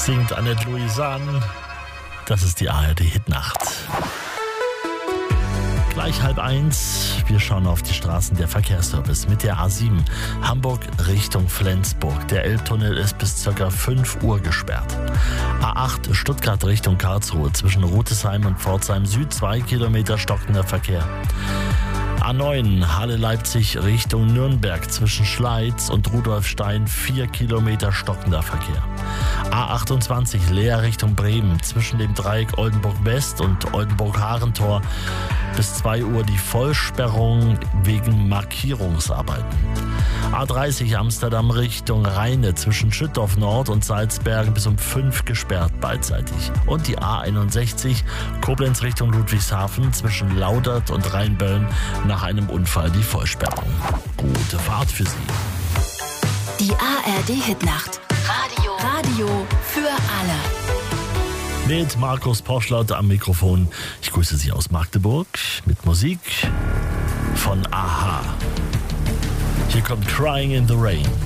singt Annette Louisanne. Das ist die ARD-Hitnacht. Gleich 12:30. Wir schauen auf die Straßen der Verkehrsservice mit der A7 Hamburg Richtung Flensburg. Der Elbtunnel ist bis ca. 5 Uhr gesperrt. A8 Stuttgart Richtung Karlsruhe zwischen Rutesheim und Pforzheim Süd 2 Kilometer stockender Verkehr. A9 Halle-Leipzig Richtung Nürnberg zwischen Schleiz und Rudolfstein 4 Kilometer stockender Verkehr. A28 Leer Richtung Bremen zwischen dem Dreieck Oldenburg-West und Oldenburg-Harentor bis 2 Uhr die Vollsperrung wegen Markierungsarbeiten. A30 Amsterdam Richtung Rheine zwischen Schüttorf Nord und Salzbergen bis um 5 gesperrt beidseitig. Und die A61 Koblenz Richtung Ludwigshafen zwischen Laudert und Rheinböllen nach einem Unfall die Vollsperrung. Gute Fahrt für Sie. Die ARD-Hitnacht. Radio für alle. Mit Markus Porschlott am Mikrofon. Ich grüße Sie aus Magdeburg mit Musik von Aha. Hier kommt Crying in the Rain.